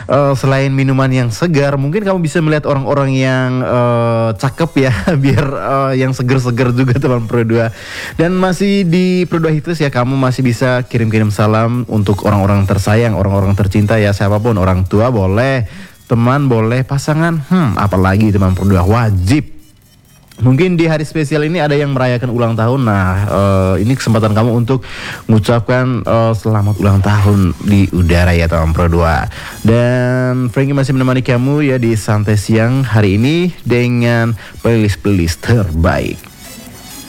Selain minuman yang segar, mungkin kamu bisa melihat orang-orang yang cakep ya, biar yang seger-seger juga teman Pro 2. Dan masih di Pro 2 Hitlist ya, kamu masih bisa kirim-kirim salam untuk orang-orang tersayang, orang-orang tercinta ya, siapapun, orang tua boleh, teman boleh, pasangan, apalagi teman Pro 2 wajib. Mungkin di hari spesial ini ada yang merayakan ulang tahun. Nah, ini kesempatan kamu untuk mengucapkan selamat ulang tahun di udara ya teman Pro 2. Dan Frankie masih menemani kamu ya di Santai Siang hari ini dengan playlist-playlist terbaik.